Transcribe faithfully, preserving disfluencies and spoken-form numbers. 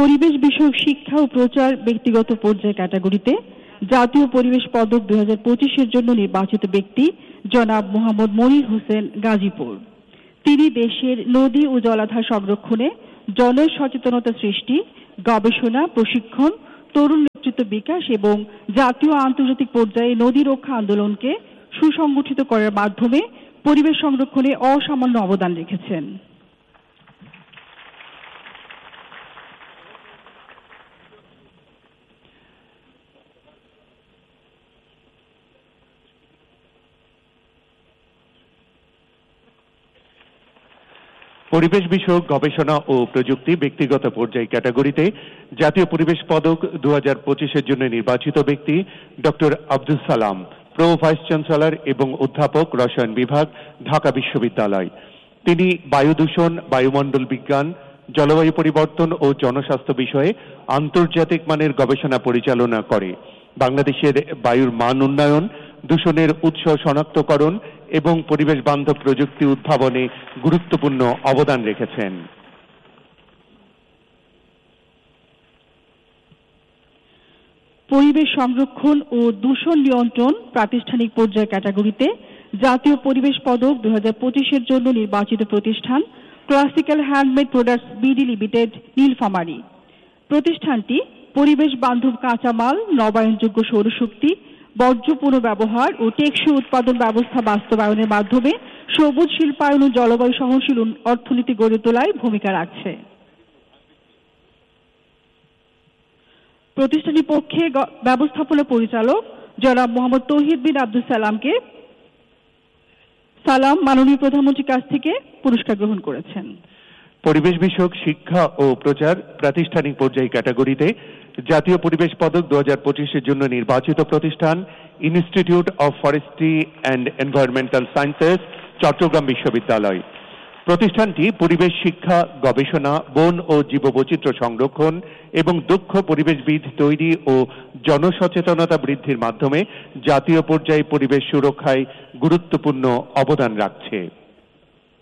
পরিবেশ বিষয়ক শিক্ষা ও প্রচার ব্যক্তিগত পর্যায় ক্যাটাগরিতে জাতীয় পরিবেশ পদক দুই হাজার পঁচিশের জন্য নির্বাচিত ব্যক্তি জনাব মোহাম্মদ মনির হোসেন গাজীপুর। তিনি দেশের নদী ও জলাধার সংরক্ষণে জনসচেতনতা সৃষ্টি, গবেষণা, প্রশিক্ষণ, তরুণ নেতৃত্ব বিকাশ এবং জাতীয় আন্তর্জাতিক পর্যায়ে নদী রক্ষা আন্দোলনকে সুসংগঠিত করার মাধ্যমে পরিবেশ সংরক্ষণে অসামান্য অবদান রেখেছেন। পরিবেশ বিষয়ক গবেষণা ও প্রযুক্তি ব্যক্তিগত পর্যায় ক্যাটাগরিতে জাতীয় পরিবেশ পদক দু হাজার পঁচিশের জন্য নির্বাচিত ব্যক্তি doctor Abdul Salam, pro vice chancellor এবং অধ্যাপক, রসায়ন বিভাগ, ঢাকা বিশ্ববিদ্যালয়। তিনি বায়ু দূষণ, বায়ুমণ্ডল বিজ্ঞান, জলবায়ু পরিবর্তন ও জনস্বাস্থ্য বিষয়ে আন্তর্জাতিক মানের গবেষণা পরিচালনা করে। বাংলাদেশের বায়ুর মান উন্নয়ন, দূষণের উৎস শনাক্তকরণ এবং পরিবেশ বান্ধব প্রযুক্তি উদ্ভাবনে গুরুত্বপূর্ণ অবদান রেখেছেন। পরিবেশ সংরক্ষণ ও দূষণ নিয়ন্ত্রণ প্রাতিষ্ঠানিক পর্যায় ক্যাটাগরিতে জাতীয় পরিবেশ পদক দুই হাজার পঁচিশের জন্য নির্বাচিত প্রতিষ্ঠান classical handmade products BD limited, Nilphamari. প্রতিষ্ঠানটি পরিবেশ বান্ধব কাঁচামাল, নবায়নযোগ্য সৌরশক্তি, বর্জ্য পুনর্ব্যবহার ও টেকসই উৎপাদন ব্যবস্থা বাস্তবায়নের মাধ্যমে সবুজ শিল্পায়ন ও জলবায়ু সহনশীল অর্থনীতি গড়ে তোলায় ভূমিকা রাখছে। প্রতিষ্ঠানটির পক্ষে ব্যবস্থাপনা পরিচালক জনাব মোহাম্মদ তৌহিদ বিন আব্দুল সালামকে সালাম মাননীয় প্রধানমন্ত্রীর কাছ থেকে পুরস্কার গ্রহণ করেছেন। পরিবেশ বিষয়ক শিক্ষা ও প্রচার প্রাতিষ্ঠানিক পর্যায় ক্যাটাগরিতে জাতীয় পরিবেশ পদক দু হাজার পঁচিশের জন্য নির্বাচিত প্রতিষ্ঠান institute of forestry and environmental sciences, Chittagong বিশ্ববিদ্যালয়। প্রতিষ্ঠানটি পরিবেশ শিক্ষা, গবেষণা, বন ও জীববৈচিত্র্য সংরক্ষণ এবং দক্ষ পরিবেশবিদ তৈরি ও জনসচেতনতা বৃদ্ধির মাধ্যমে জাতীয় পর্যায়ে পরিবেশ সুরক্ষায় গুরুত্বপূর্ণ অবদান রাখছে।